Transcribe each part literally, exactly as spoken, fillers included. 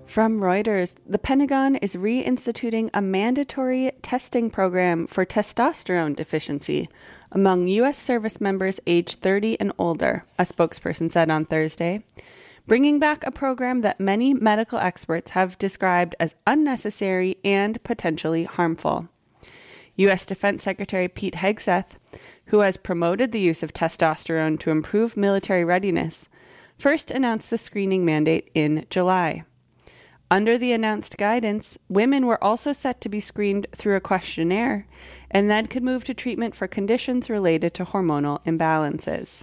From Reuters, the Pentagon is reinstituting a mandatory testing program for testosterone deficiency among U S service members aged thirty and older, a spokesperson said on Thursday, bringing back a program that many medical experts have described as unnecessary and potentially harmful. U S Defense Secretary Pete Hegseth, who has promoted the use of testosterone to improve military readiness, first announced the screening mandate in July. Under the announced guidance, women were also set to be screened through a questionnaire and then could move to treatment for conditions related to hormonal imbalances.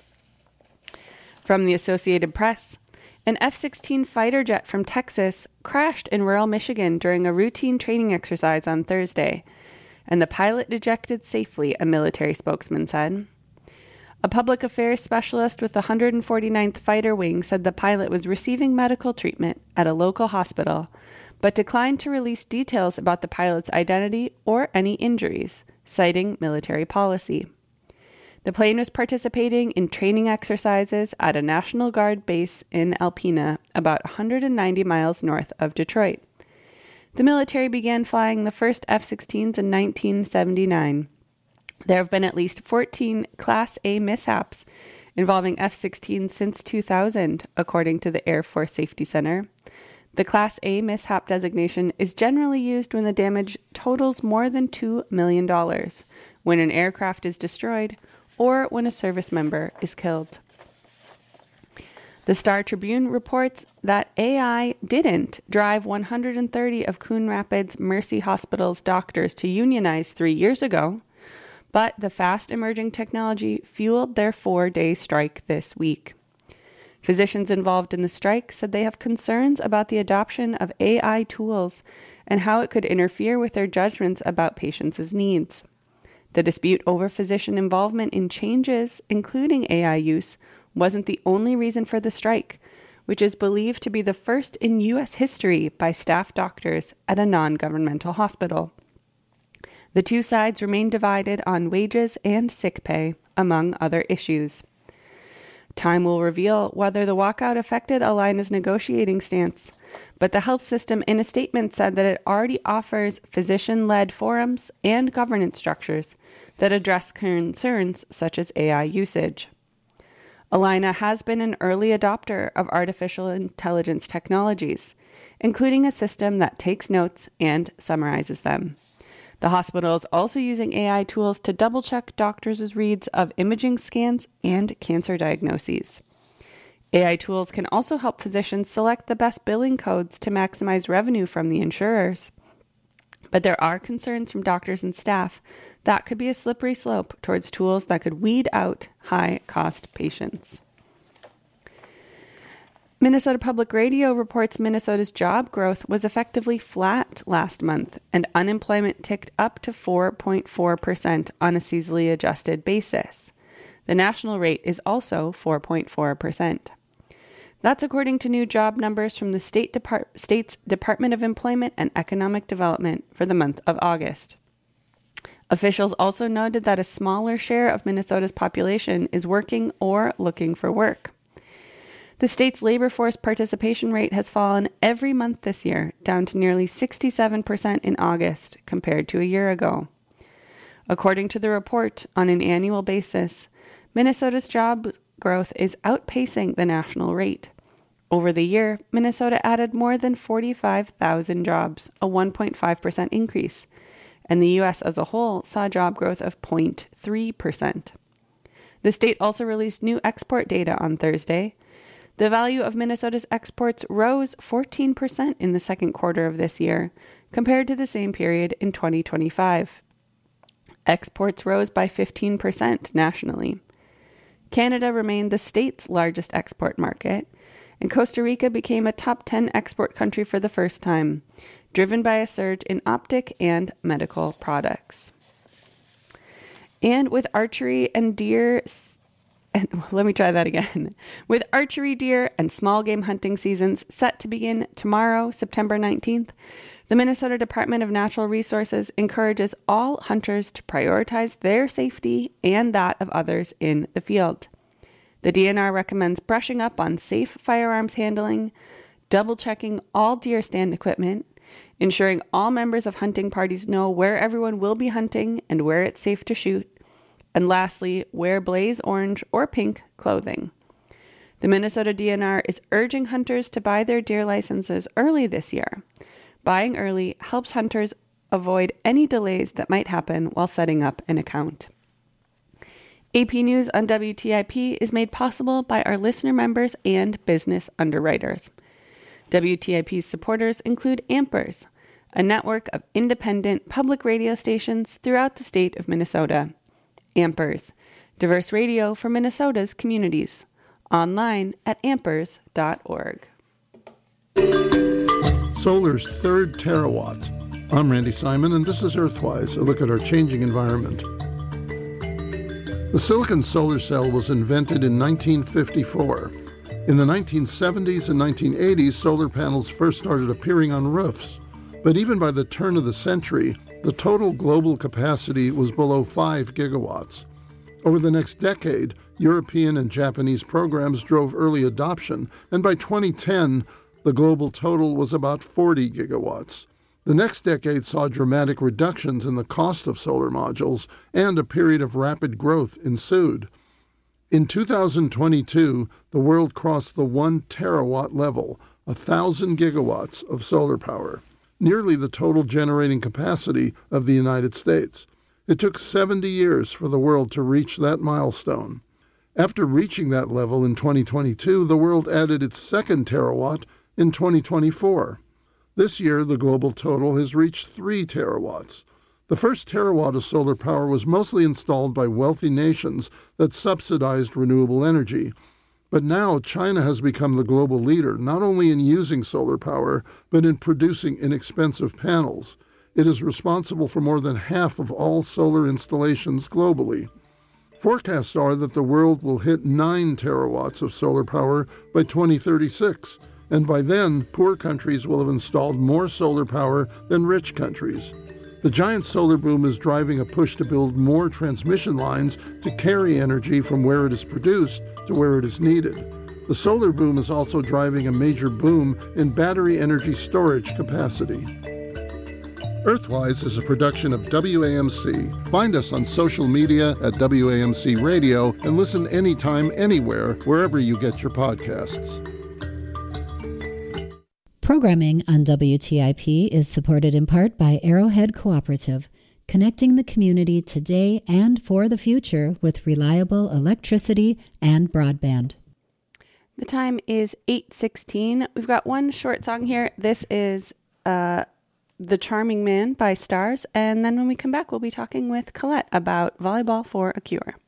From the Associated Press, an F sixteen fighter jet from Texas crashed in rural Michigan during a routine training exercise on Thursday, and the pilot ejected safely, a military spokesman said. A public affairs specialist with the one hundred forty-ninth Fighter Wing said the pilot was receiving medical treatment at a local hospital, but declined to release details about the pilot's identity or any injuries, citing military policy. The plane was participating in training exercises at a National Guard base in Alpena, about one hundred ninety miles north of Detroit. The military began flying the first F sixteens in nineteen seventy-nine. There have been at least fourteen Class A mishaps involving F sixteens since two thousand, according to the Air Force Safety Center. The Class A mishap designation is generally used when the damage totals more than two million dollars, when an aircraft is destroyed, or when a service member is killed. The Star Tribune reports that A I didn't drive one hundred thirty of Coon Rapids Mercy Hospital's doctors to unionize three years ago, but the fast-emerging technology fueled their four-day strike this week. Physicians involved in the strike said they have concerns about the adoption of A I tools and how it could interfere with their judgments about patients' needs. The dispute over physician involvement in changes, including A I use, wasn't the only reason for the strike, which is believed to be the first in U S history by staff doctors at a non-governmental hospital. The two sides remain divided on wages and sick pay, among other issues. Time will reveal whether the walkout affected Allina's negotiating stance, but the health system in a statement said that it already offers physician-led forums and governance structures that address concerns such as A I usage. Allina has been an early adopter of artificial intelligence technologies, including a system that takes notes and summarizes them. The hospital is also using A I tools to double-check doctors' reads of imaging scans and cancer diagnoses. A I tools can also help physicians select the best billing codes to maximize revenue from the insurers. But there are concerns from doctors and staff that could be a slippery slope towards tools that could weed out high-cost patients. Minnesota Public Radio reports Minnesota's job growth was effectively flat last month, and unemployment ticked up to four point four percent on a seasonally adjusted basis. The national rate is also four point four percent. That's according to new job numbers from the state Depart- state's Department of Employment and Economic Development for the month of August. Officials also noted that a smaller share of Minnesota's population is working or looking for work. The state's labor force participation rate has fallen every month this year, down to nearly sixty-seven percent in August compared to a year ago. According to the report, on an annual basis, Minnesota's job growth is outpacing the national rate. Over the year, Minnesota added more than forty-five thousand jobs, a one point five percent increase, and the U S as a whole saw job growth of zero point three percent. The state also released new export data on Thursday. The value of Minnesota's exports rose fourteen percent in the second quarter of this year, compared to the same period in twenty twenty-five. Exports rose by fifteen percent nationally. Canada remained the state's largest export market, and Costa Rica became a top ten export country for the first time, driven by a surge in optic and medical products. And with archery and deer And let me try that again. With archery, deer, and small game hunting seasons set to begin tomorrow, September nineteenth, the Minnesota Department of Natural Resources encourages all hunters to prioritize their safety and that of others in the field. The D N R recommends brushing up on safe firearms handling, double-checking all deer stand equipment, ensuring all members of hunting parties know where everyone will be hunting and where it's safe to shoot, and lastly, wear blaze orange or pink clothing. The Minnesota D N R is urging hunters to buy their deer licenses early this year. Buying early helps hunters avoid any delays that might happen while setting up an account. A P News on W T I P is made possible by our listener members and business underwriters. W T I P's supporters include Ampers, a network of independent public radio stations throughout the state of Minnesota. Ampers, diverse radio for Minnesota's communities. Online at ampers dot org. Solar's third terawatt. I'm Randy Simon, and this is Earthwise, a look at our changing environment. The silicon solar cell was invented in nineteen fifty-four. In the nineteen seventies and nineteen eighties, solar panels first started appearing on roofs. But even by the turn of the century, the total global capacity was below five gigawatts. Over the next decade, European and Japanese programs drove early adoption, and by twenty ten, the global total was about forty gigawatts. The next decade saw dramatic reductions in the cost of solar modules, and a period of rapid growth ensued. In two thousand twenty-two, the world crossed the one terawatt level, one thousand gigawatts of solar power, nearly the total generating capacity of the United States. It took seventy years for the world to reach that milestone. After reaching that level in twenty twenty-two, the world added its second terawatt in twenty twenty-four. This year, the global total has reached three terawatts. The first terawatt of solar power was mostly installed by wealthy nations that subsidized renewable energy. But now China has become the global leader, not only in using solar power, but in producing inexpensive panels. It is responsible for more than half of all solar installations globally. Forecasts are that the world will hit nine terawatts of solar power by twenty thirty-six. And by then, poor countries will have installed more solar power than rich countries. The giant solar boom is driving a push to build more transmission lines to carry energy from where it is produced to where it is needed. The solar boom is also driving a major boom in battery energy storage capacity. Earthwise is a production of W A M C. Find us on social media at W A M C Radio and listen anytime, anywhere, wherever you get your podcasts. Programming on W T I P is supported in part by Arrowhead Cooperative, connecting the community today and for the future with reliable electricity and broadband. The time is eight sixteen. We've got one short song here. This is uh, The Charming Man by Stars. And then when we come back, we'll be talking with Colette about Volleyball for a Cure.